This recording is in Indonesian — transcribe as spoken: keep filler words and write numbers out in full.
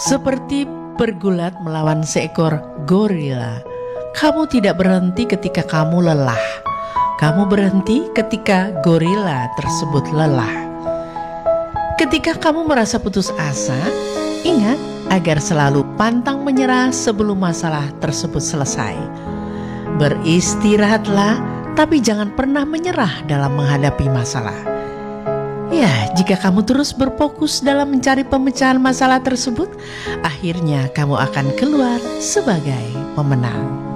Seperti bergulat melawan seekor gorila, kamu tidak berhenti ketika kamu lelah. Kamu berhenti ketika gorila tersebut lelah. Ketika kamu merasa putus asa, ingat agar selalu pantang menyerah sebelum masalah tersebut selesai. Beristirahatlah, tapi jangan pernah menyerah dalam menghadapi masalah. Ya, jika kamu terus berfokus dalam mencari pemecahan masalah tersebut, akhirnya kamu akan keluar sebagai pemenang.